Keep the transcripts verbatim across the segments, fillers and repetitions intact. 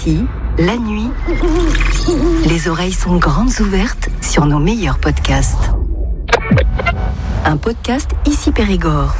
Ici, la nuit, les oreilles sont grandes ouvertes sur nos meilleurs podcasts. Un podcast Ici Périgord.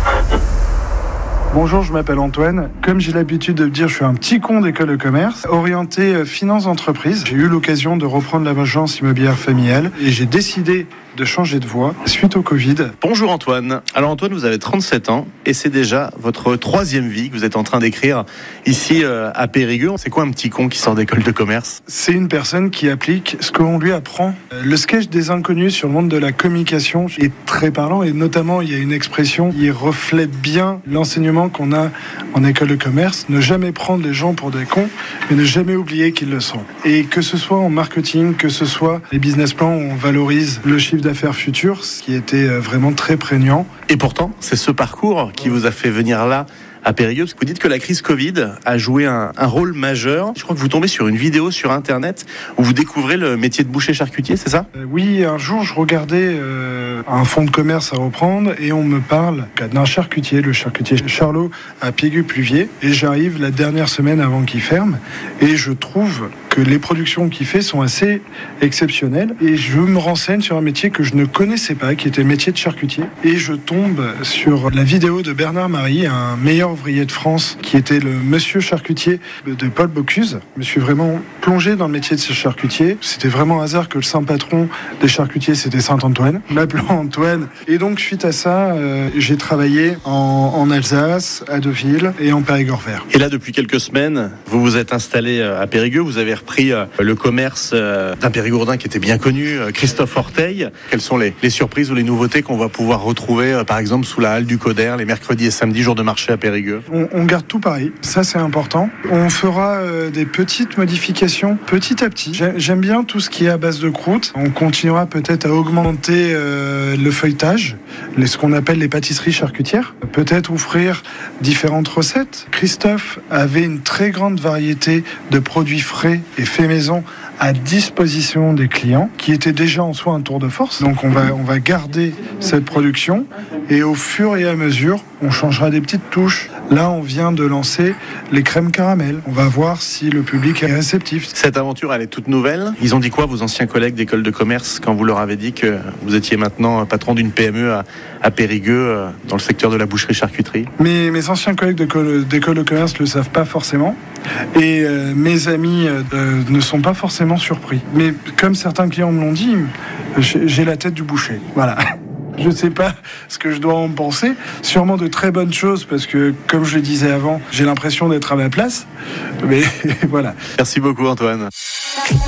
Bonjour, je m'appelle Antoine. Comme j'ai l'habitude de le dire, je suis un petit con d'école de commerce, orienté finance d'entreprise. J'ai eu l'occasion de reprendre l'agence immobilière familiale et j'ai décidé de changer de voie suite au Covid. Bonjour Antoine. Alors Antoine, vous avez trente-sept ans et c'est déjà votre troisième vie que vous êtes en train d'écrire ici euh, à Périgueux. C'est quoi un petit con qui sort d'école de commerce ? C'est une personne qui applique ce qu'on lui apprend. Le sketch des inconnus sur le monde de la communication est très parlant et notamment il y a une expression qui reflète bien l'enseignement qu'on a en école de commerce. Ne jamais prendre les gens pour des cons, mais ne jamais oublier qu'ils le sont. Et que ce soit en marketing, que ce soit les business plans où on valorise le chiffre d'affaires futur, ce qui était vraiment très prégnant. Et pourtant, c'est ce parcours qui vous a fait venir là à Périgueux, parce que vous dites que la crise Covid a joué un, un rôle majeur. Je crois que vous tombez sur une vidéo sur Internet où vous découvrez le métier de boucher charcutier, c'est ça ? euh, Oui, un jour, je regardais euh, un fonds de commerce à reprendre et on me parle d'un charcutier, le charcutier Charlot à Périgueux-Pluviers. Et j'arrive la dernière semaine avant qu'il ferme et je trouve que les productions qu'il fait sont assez exceptionnelles. Et je me renseigne sur un métier que je ne connaissais pas, qui était le métier de charcutier. Et je tombe sur la vidéo de Bernard Marie, un meilleur ouvrier de France, qui était le monsieur charcutier de Paul Bocuse. Je me suis vraiment plongé dans le métier de ce charcutier. C'était vraiment un hasard que le saint patron des charcutiers, c'était Saint-Antoine, m'appelant Antoine. Et donc, suite à ça, euh, j'ai travaillé en, en Alsace, à Deauville et en Périgord vert. Et là, depuis quelques semaines, vous vous êtes installé à Périgueux. Vous avez repris le commerce d'un Périgourdin qui était bien connu, Christophe Orteil. Quelles sont les, les surprises ou les nouveautés qu'on va pouvoir retrouver, par exemple, sous la halle du Coder, les mercredis et samedis, jours de marché à Périgueux ? On, on garde tout pareil, ça c'est important. On fera euh, des petites modifications petit à petit. J'aime, j'aime bien tout ce qui est à base de croûte. On continuera peut-être à augmenter euh, le feuilletage, les, ce qu'on appelle les pâtisseries charcutières. Peut-être offrir différentes recettes. Christophe avait une très grande variété de produits frais et faits maison à disposition des clients, qui était déjà en soi un tour de force. Donc on va, on va garder cette production et au fur et à mesure, on changera des petites touches. Là, on vient de lancer les crèmes caramel. On va voir si le public est réceptif. Cette aventure, elle est toute nouvelle. Ils ont dit quoi, vos anciens collègues d'école de commerce, quand vous leur avez dit que vous étiez maintenant patron d'une P M E à, à Périgueux, dans le secteur de la boucherie-charcuterie ? Mes, mes anciens collègues d'école, d'école de commerce ne le savent pas forcément. Et euh, mes amis euh, ne sont pas forcément surpris. Mais comme certains clients me l'ont dit, j'ai la tête du boucher. Voilà. Je ne sais pas ce que je dois en penser. Sûrement de très bonnes choses parce que, comme je le disais avant, j'ai l'impression d'être à ma place. Mais voilà. Merci beaucoup Antoine.